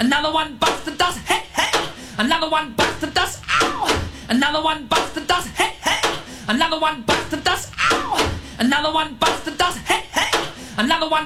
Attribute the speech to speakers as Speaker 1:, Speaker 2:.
Speaker 1: Another one bites the dust. Hey, hey. Another one bites the dust. Ow. Another one bites the dust. Hey, hey. Another one bites the dust. Ow. Another one bites the dust. Hey, hey. Another one